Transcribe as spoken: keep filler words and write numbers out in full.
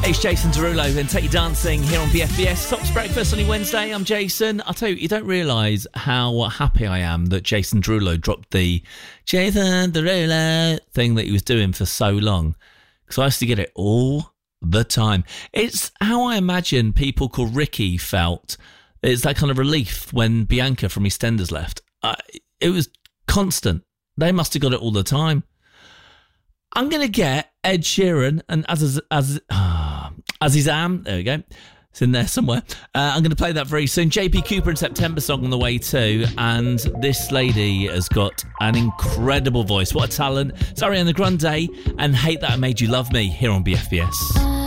It's Jason Derulo and Take You Dancing here on B F B S. Tops Breakfast on your Wednesday. I'm Jason. I'll tell you, you don't realise how happy I am that Jason Derulo dropped the Jason Derulo thing that he was doing for so long. Because I used to get it all the time. It's how I imagine people called Ricky felt. It's that kind of relief when Bianca from EastEnders left. Uh, it was constant. They must have got it all the time. I'm going to get Ed Sheeran and as as uh, Azizam. There we go. It's in there somewhere. Uh, I'm going to play that very soon. J P Cooper and September song on the way too. And this lady has got an incredible voice. What a talent. It's Ariana Grande and Hate That I Made You Love Me here on B F B S.